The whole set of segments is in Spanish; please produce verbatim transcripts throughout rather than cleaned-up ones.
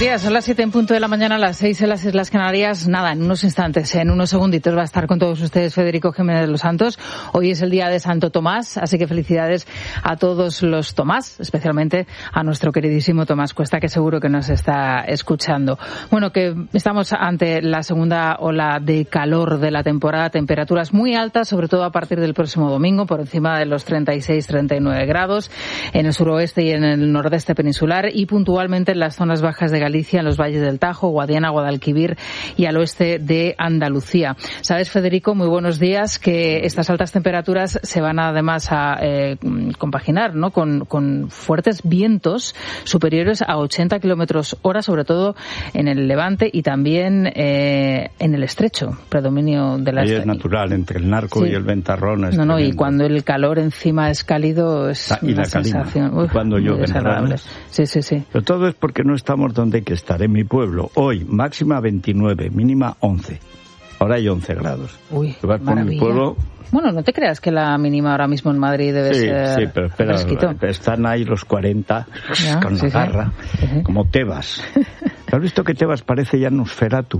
días, son las siete en punto de la mañana, las seis en las Islas Canarias. Nada, en unos instantes, en unos segunditos va a estar con todos ustedes Federico Jiménez de los Santos. Hoy es el día de Santo Tomás, así que felicidades a todos los Tomás, especialmente a nuestro queridísimo Tomás Cuesta, que seguro que nos está escuchando. Bueno, que estamos ante la segunda ola de calor de la temporada, temperaturas muy altas, sobre todo a partir del próximo domingo, por encima de los treinta y seis, treinta y nueve grados, en el suroeste y en el nordeste peninsular, y puntualmente en las zonas bajas de Galicia, en los valles del Tajo, Guadiana, Guadalquivir y al oeste de Andalucía. Sabes, Federico, muy buenos días, que estas altas temperaturas se van además a eh, compaginar, ¿no?, con, con fuertes vientos superiores a ochenta kilómetros hora, sobre todo en el Levante y también eh, en el Estrecho, predominio de la... Ahí es natural, entre el narco sí. y el ventarrón. Es no, no, tremendo. Y cuando el calor encima es cálido es ah, y una la sensación uf, cuando llueve, desagradable. Sí, sí, sí. Pero todo es porque no estamos donde hay que estar. En mi pueblo, hoy, máxima veintinueve, mínima once. Ahora hay once grados. Uy, vas por mi pueblo... Bueno, no te creas que la mínima ahora mismo en Madrid debe sí, ser Sí, pero espera, fresquito. Están ahí los cuarenta ¿Ya? con sí, la garra, sí. Sí. como Tebas. ¿Has visto que Tebas parece ya Nosferatu?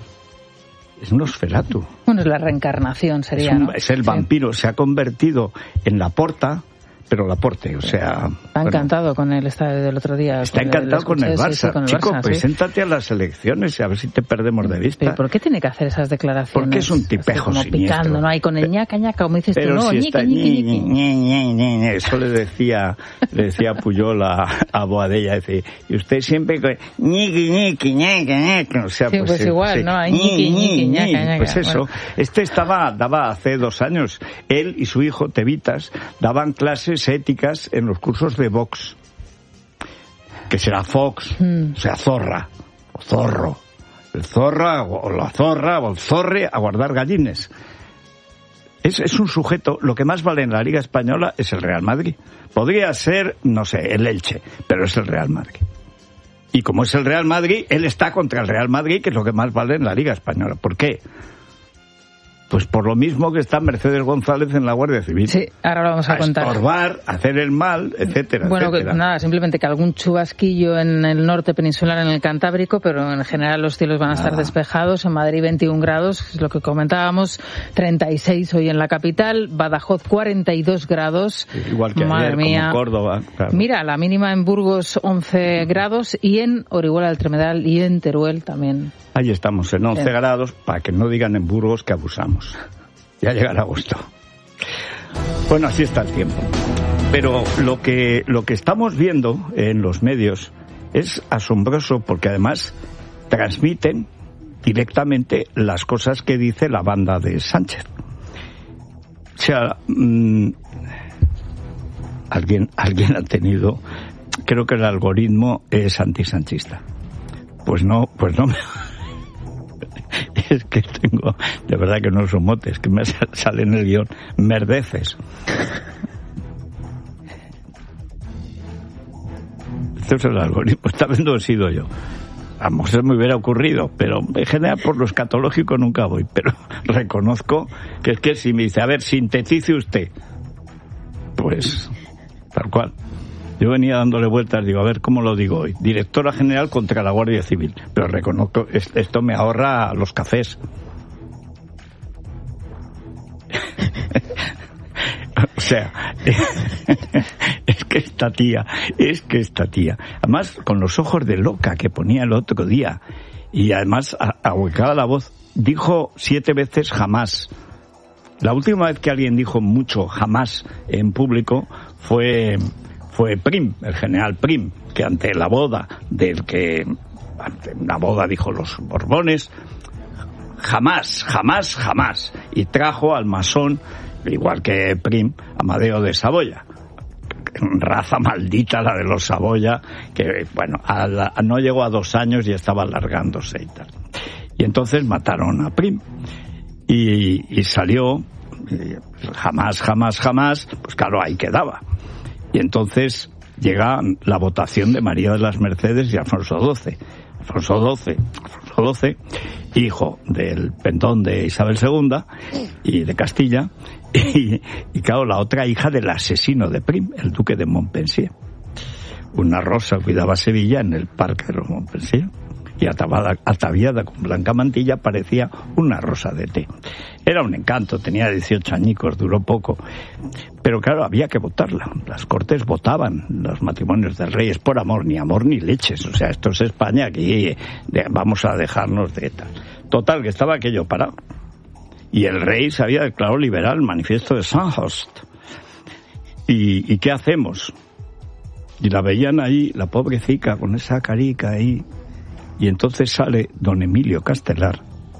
Es Nosferatu. Bueno, es la reencarnación, sería, es, un, ¿no? es el sí. vampiro, se ha convertido en Laporta, pero Laporte, o sea... Está bueno, encantado con el estadio del otro día. Está encantado con el Barça. Sí, sí, con el Chico, Barça, preséntate sí. a las elecciones y a ver si te perdemos de vista. ¿Pero por qué tiene que hacer esas declaraciones? Porque es un tipejo como siniestro. Picando, ¿no? Ahí con el ñaca, ñaca, como dices pero tú, ¿no? Si ñiqui, está, ñiqui, ñi, ñi, ñi, ñi, ñi. Eso le decía, le decía Puyol a, a Boadella, decía, y usted siempre con ñiqui, ñiqui, ñiqui, ñiqui. O sea, sí, pues, pues sí, igual, sí. ¿no? Ahí ñiqui, ñiqui, ñaca, ñaca. Pues eso. Bueno. Este estaba, daba hace dos años, él y su hijo, Tevitas, daban clases éticas en los cursos de Vox, que será Fox, mm. o sea, zorra, o zorro, el zorra, o la zorra, o el zorre, a guardar gallines. Es, es un sujeto, lo que más vale en la Liga Española es el Real Madrid. Podría ser, no sé, el Elche, pero es el Real Madrid. Y como es el Real Madrid, él está contra el Real Madrid, que es lo que más vale en la Liga Española. ¿Por qué? Pues por lo mismo que está Mercedes González en la Guardia Civil. Sí, ahora lo vamos a, a contar. Estorbar, hacer el mal, etcétera, Bueno, etcétera. Que, nada, simplemente que algún chubasquillo en el norte peninsular, en el Cantábrico, pero en general los cielos van a estar ah. despejados. En Madrid veintiún grados, es lo que comentábamos, treinta y seis hoy en la capital, Badajoz cuarenta y dos grados. Igual que Madre ayer, mía. como Córdoba. Claro. Mira, la mínima en Burgos once grados y en Orihuela del Tremedal y en Teruel también. Ahí estamos, en once grados, para que no digan en Burgos que abusamos. Ya llegará agosto. Bueno, así está el tiempo. Pero lo que, lo que estamos viendo en los medios es asombroso porque además transmiten directamente las cosas que dice la banda de Sánchez. O sea, mmm, alguien, alguien ha tenido... Creo que el algoritmo es antisanchista. Pues no, pues no me... Es que tengo, de verdad que no son motes, que me sale en el guión, merdeces. Este es el algoritmo, esta vez no he sido yo. Vamos, se me hubiera ocurrido, pero en general por lo escatológico nunca voy, pero reconozco que es que si me dice, a ver, sintetice usted, pues tal cual. Yo venía dándole vueltas, digo, a ver, ¿cómo lo digo hoy? Directora General contra la Guardia Civil. Pero reconozco, esto me ahorra los cafés. O sea, es que esta tía, es que esta tía. Además, con los ojos de loca que ponía el otro día, y además ahuecaba la voz, dijo siete veces jamás. La última vez que alguien dijo mucho jamás en público fue... fue Prim, el general Prim, que ante la boda del que, ante una boda dijo los Borbones, jamás, jamás, jamás, y trajo al masón, igual que Prim, Amadeo de Saboya, raza maldita la de los Saboya, que bueno, a la, no llegó a dos años y estaba alargándose y tal. Y entonces mataron a Prim, y, y salió, y jamás, jamás, jamás, pues claro, ahí quedaba. Y entonces llega la votación de María de las Mercedes y Alfonso doce. Alfonso doce, Alfonso doce, hijo del pendón de Isabel segunda y de Castilla, y, y claro, la otra hija del asesino de Prim, el duque de Montpensier. una rosa cuidaba Sevilla en el Parque de Montpensier, y ataviada, ataviada con blanca mantilla parecía una rosa de té. Era un encanto, tenía dieciocho añicos, duró poco, pero claro, había que votarla. Las Cortes votaban los matrimonios del rey, es por amor, ni amor ni leches, o sea, esto es España, aquí vamos a dejarnos de tal. Total, que estaba aquello parado, y el rey se había declarado liberal, el manifiesto de Sandhurst. ¿Y, ¿Y qué hacemos? Y la veían ahí, la pobrecita, con esa carica ahí. Y entonces sale don Emilio Castelar,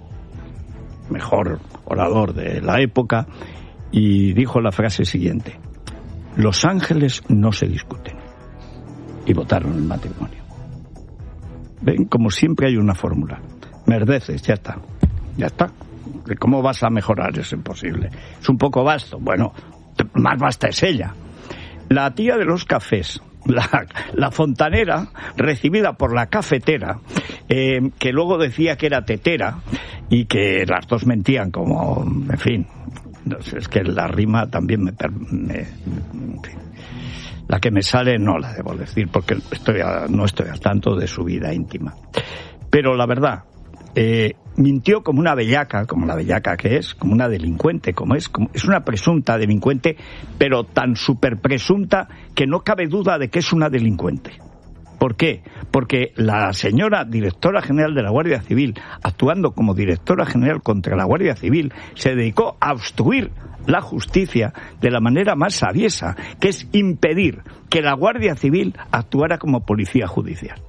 mejor orador de la época, y dijo la frase siguiente: los ángeles no se discuten. Y votaron el matrimonio. Ven, como siempre hay una fórmula. Merdeces, ya está, ya está. ¿Cómo vas a mejorar? Es imposible. Es un poco vasto. Bueno, más vasta es ella. La tía de los cafés, la, la fontanera, recibida por la cafetera, eh, que luego decía que era tetera, y que las dos mentían como, en fin, no sé, es que la rima también me... me en fin, la que me sale no la debo decir, porque estoy a, no estoy al tanto de su vida íntima. Pero la verdad, eh, mintió como una bellaca, como la bellaca que es, como una delincuente, como es, como, es una presunta delincuente, pero tan súper presunta que no cabe duda de que es una delincuente. ¿Por qué? Porque la señora directora general de la Guardia Civil, actuando como directora general contra la Guardia Civil, se dedicó a obstruir la justicia de la manera más aviesa, que es impedir que la Guardia Civil actuara como policía judicial.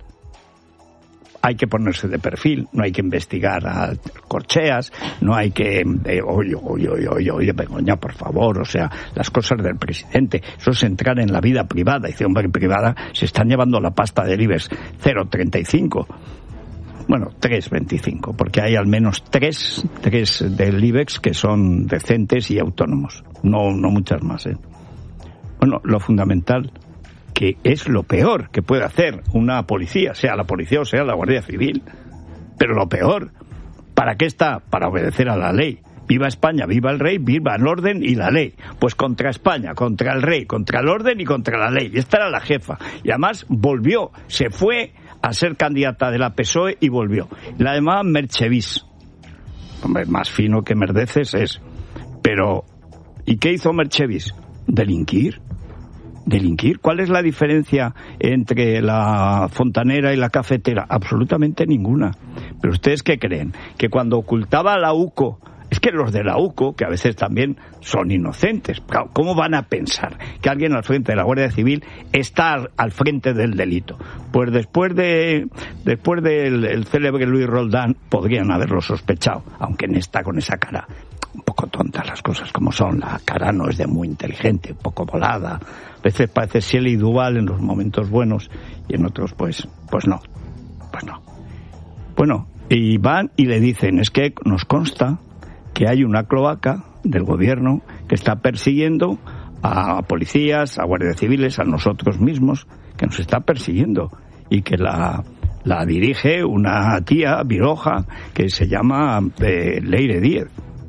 Hay que ponerse de perfil, no hay que investigar a corcheas, no hay que... Eh, oye, oye, oye, oye, oye, Begoña, por favor, o sea, las cosas del presidente, eso es entrar en la vida privada. Y dice, hombre, privada, se están llevando la pasta del IBEX cero coma treinta y cinco. Bueno, tres coma veinticinco, porque hay al menos tres, tres del IBEX que son decentes y autónomos. No, no muchas más, ¿eh? Bueno, lo fundamental, que es lo peor que puede hacer una policía, sea la policía o sea la Guardia Civil. Pero lo peor, ¿para qué está? Para obedecer a la ley. Viva España, viva el rey, viva el orden y la ley. Pues contra España, contra el rey, contra el orden y contra la ley. Y esta era la jefa. Y además volvió, se fue a ser candidata de la P S O E y volvió. La llamaban Merchevis. Hombre, más fino que Merdeces es. Pero, ¿y qué hizo Merchevis? Delinquir. Delinquir. ¿Cuál es la diferencia entre la fontanera y la cafetera? Absolutamente ninguna. Pero ¿ustedes qué creen? Que cuando ocultaba a la UCO, es que los de la UCO, que a veces también son inocentes, ¿cómo van a pensar que alguien al frente de la Guardia Civil está al frente del delito? Pues después de después del el célebre Luis Roldán podrían haberlo sospechado, aunque no está con esa cara un poco tonta, las cosas como son. La cara no es de muy inteligente, un poco volada. A veces parece Shelley Duvall en los momentos buenos y en otros pues pues no, pues no. Bueno, y van y le dicen, es que nos consta que hay una cloaca del gobierno que está persiguiendo a policías, a guardias civiles, a nosotros mismos, que nos está persiguiendo, y que la, la dirige una tía viroja que se llama eh, Leire Díez.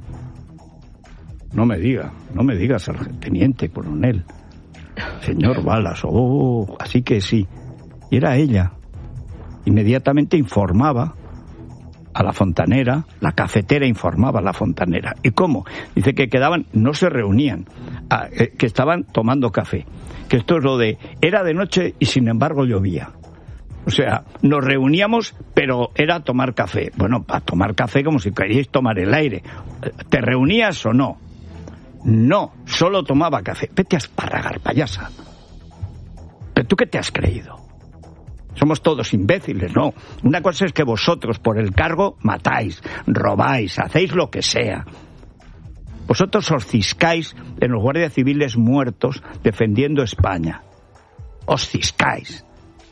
No me diga, no me diga, sargenteniente, coronel, señor Balas, oh, así que sí. Y era ella. Inmediatamente informaba a la fontanera, la cafetera informaba a la fontanera. ¿Y cómo? Dice que quedaban, no se reunían, a, eh, que estaban tomando café. Que esto es lo de, era de noche y sin embargo llovía. O sea, nos reuníamos, pero era tomar café. Bueno, a tomar café como si queríais tomar el aire. ¿Te reunías o no? No, solo tomaba café. Vete a esparragar, payasa. ¿Pero tú qué te has creído? Somos todos imbéciles, ¿no? Una cosa es que vosotros por el cargo matáis, robáis, hacéis lo que sea. Vosotros os ciscáis en los guardias civiles muertos defendiendo España. Os ciscáis.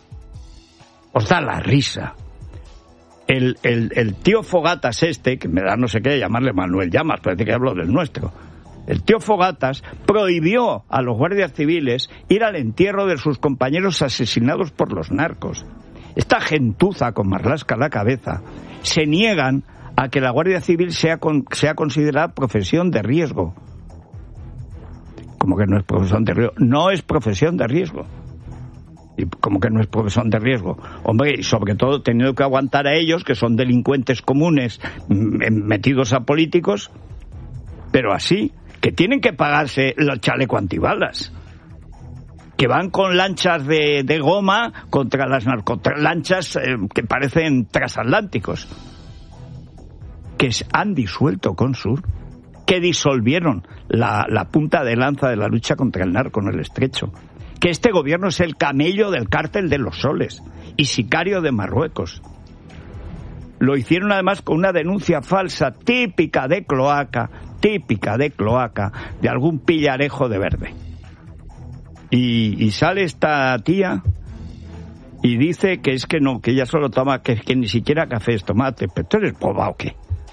Os da la risa. El, el, el tío Fogatas este, que me da no sé qué llamarle Manuel Llamas, parece que hablo del nuestro. El tío Fogatas prohibió a los guardias civiles ir al entierro de sus compañeros asesinados por los narcos. Esta gentuza con marlasca a la cabeza se niegan a que la Guardia Civil sea, con, sea considerada profesión de riesgo. ¿Cómo que no es profesión de riesgo? No es profesión de riesgo. Y como que no es porque son de riesgo. Hombre, y sobre todo teniendo que aguantar a ellos, que son delincuentes comunes metidos a políticos, pero así, que tienen que pagarse el chaleco antibalas, que van con lanchas de, de goma contra las narcolanchas eh, que parecen transatlánticos, que han disuelto Consur, que disolvieron la, la punta de lanza de la lucha contra el narco en el Estrecho, que este gobierno es el camello del cártel de los Soles y sicario de Marruecos. Lo hicieron además con una denuncia falsa, típica de cloaca, típica de cloaca, de algún pillarejo de verde. Y, y sale esta tía y dice que es que no, que ella solo toma, que, que ni siquiera café es tomate. ¿Pero tú eres boba o qué?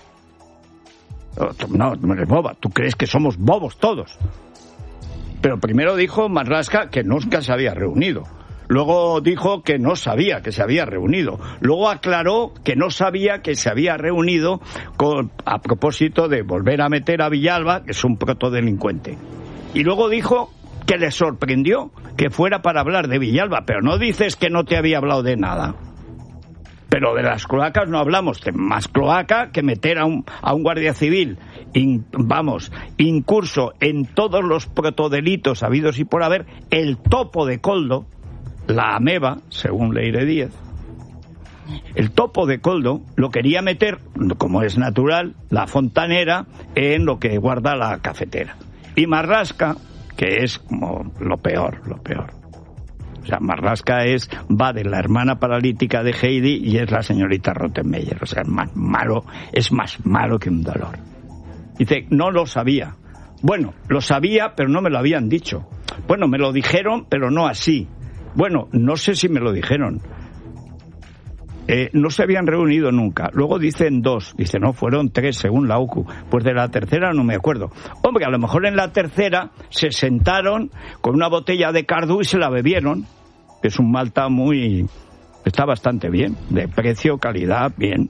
No, no eres boba, tú crees que somos bobos todos. Pero primero dijo Marlaska que nunca se había reunido. Luego dijo que no sabía que se había reunido. Luego aclaró que no sabía que se había reunido con, a propósito de volver a meter a Villalba, que es un protodelincuente. Y luego dijo que le sorprendió que fuera para hablar de Villalba, pero no dices que no te había hablado de nada. Pero de las cloacas no hablamos, de más cloaca que meter a un, a un guardia civil, in, vamos, incurso en todos los protodelitos habidos y por haber, el topo de Coldo, la ameba, según Leire Díez, el topo de Coldo lo quería meter, como es natural, la fontanera en lo que guarda la cafetera. Y Marlaska, que es como lo peor, lo peor. O sea, Marlaska es, va de la hermana paralítica de Heidi y es la señorita Rottenmeier. O sea, es más malo, es más malo que un dolor. Dice, no lo sabía. Bueno, lo sabía, pero no me lo habían dicho. Bueno, me lo dijeron, pero no así. Bueno, no sé si me lo dijeron. Eh, no se habían reunido nunca. Luego dicen dos. Dice, no, fueron tres, según la U C U. Pues de la tercera no me acuerdo. Hombre, a lo mejor en la tercera se sentaron con una botella de Cardú y se la bebieron. Que es un Malta muy... está bastante bien. De precio, calidad, bien.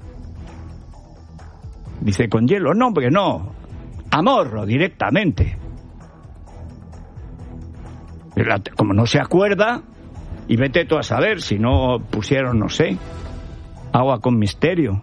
Dice, con hielo. No, hombre, no. A morro, directamente. Como no se acuerda... Y vete tú a saber si no pusieron, no sé, agua con misterio.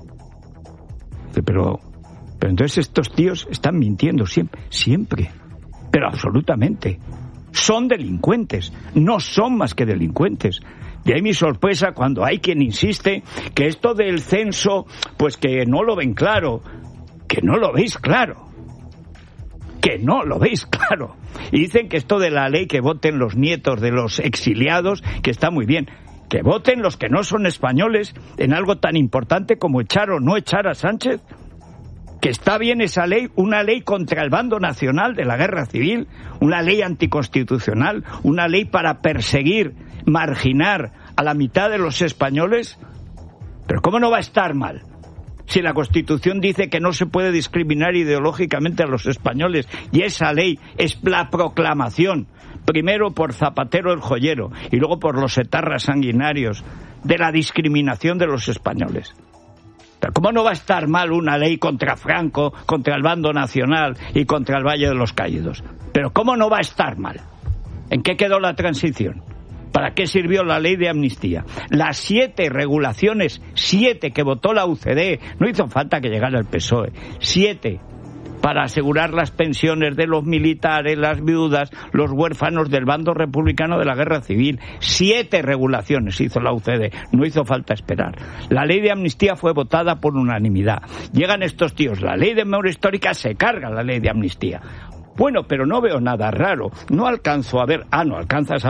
Pero, pero entonces estos tíos están mintiendo siempre, siempre, pero absolutamente. Son delincuentes, no son más que delincuentes. Y ahí mi sorpresa cuando hay quien insiste que esto del censo, pues que no lo ven claro, que no lo veis claro. Que no lo veis claro. Y dicen que esto de la ley, que voten los nietos de los exiliados, que está muy bien. Que voten los que no son españoles en algo tan importante como echar o no echar a Sánchez. Que está bien esa ley, una ley contra el bando nacional de la guerra civil, una ley anticonstitucional, una ley para perseguir, marginar a la mitad de los españoles. Pero ¿cómo no va a estar mal? Si la Constitución dice que no se puede discriminar ideológicamente a los españoles, y esa ley es la proclamación, primero por Zapatero el joyero y luego por los etarras sanguinarios, de la discriminación de los españoles. Pero ¿cómo no va a estar mal una ley contra Franco, contra el bando nacional y contra el Valle de los Caídos? Pero ¿cómo no va a estar mal? ¿En qué quedó la transición? ¿Para qué sirvió la ley de amnistía? Las siete regulaciones, siete que votó la U C D, no hizo falta que llegara el P S O E, siete, para asegurar las pensiones de los militares, las viudas, los huérfanos del bando republicano de la guerra civil. Siete regulaciones hizo la U C D, no hizo falta esperar. La ley de amnistía fue votada por unanimidad. Llegan estos tíos, la ley de memoria histórica, se carga la ley de amnistía. Bueno, pero no veo nada raro, no alcanzo a ver, ah, no alcanzas a